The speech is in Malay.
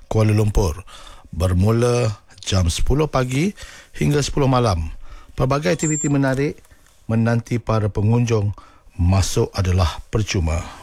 Kuala Lumpur bermula jam 10 pagi hingga 10 malam. Pelbagai aktiviti menarik menanti para pengunjung, masuk adalah percuma.